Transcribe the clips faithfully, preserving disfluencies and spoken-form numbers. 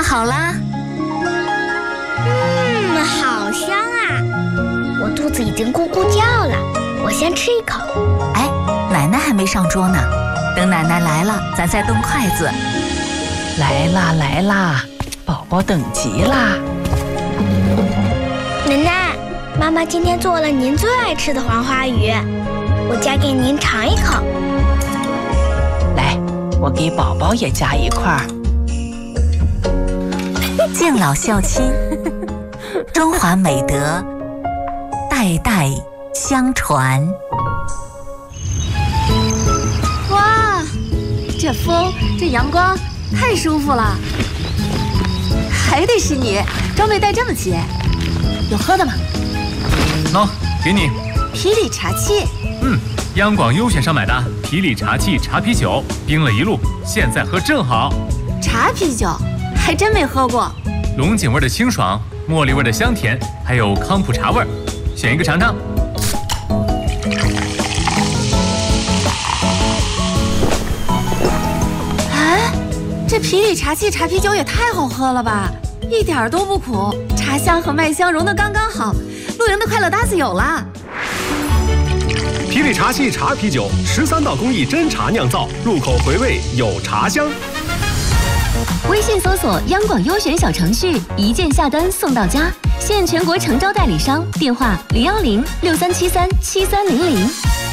饭好啦。 嗯，好香啊！我肚子已经咕咕叫了，我先吃一口。 哎，奶奶还没上桌呢，等奶奶来了，咱再动筷子。 来啦来啦，宝宝等急啦！ 奶奶，妈妈今天做了您最爱吃的黄花鱼，我夹给您尝一口。 来，我给宝宝也夹一块儿。 敬老孝亲，中华美德代代相传。 哇，这风，这阳光，太舒服了。还得是你，装备带这么齐。有喝的吗？ 喏，给你。 啤酒茶器。 嗯，央广优选上买的啤酒茶器茶啤酒，冰了一路，现在喝正好。 茶啤酒，还真没喝过。 龙井味的清爽，茉莉味的香甜，还有康普茶味，选一个尝尝。 哎，这啤酒茶器茶啤酒也太好喝了吧！一点都不苦，茶香和麦香融得刚刚好，露营的快乐搭子有啦！ 啤酒茶器茶啤酒，十三道工艺真茶酿造，入口回味有茶香。 微信搜索央广优选小程序，一键下单送到家，现全国诚招代理商，电话零幺零六三七三七三零零。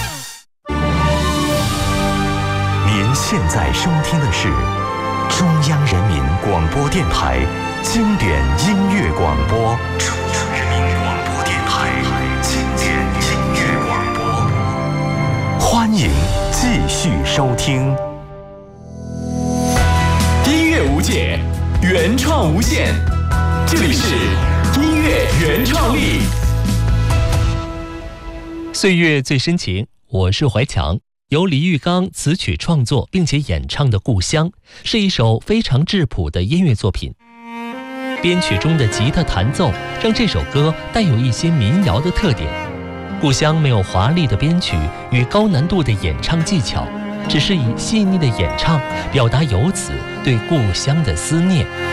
您现在收听的是中央人民广播电台经典音乐广播。中央人民广播电台经典音乐广播，欢迎继续收听。 音乐无界，原创无限，这里是音乐原创力。 岁月最深情，我是怀强。由李玉刚词曲创作并且演唱的《故乡》是一首非常质朴的音乐作品。编曲中的吉他弹奏让这首歌带有一些民谣的特点。《故乡》没有华丽的编曲与高难度的演唱技巧，只是以细腻的演唱表达游子对故乡的思念。